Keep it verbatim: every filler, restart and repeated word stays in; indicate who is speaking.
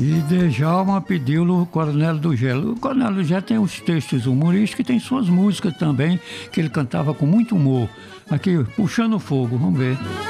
Speaker 1: E Djalma pediu o Coronel do Gelo. O Coronel do Gelo tem os textos humorísticos e tem suas músicas também, que ele cantava com muito humor. Aqui, Puxando Fogo, vamos ver.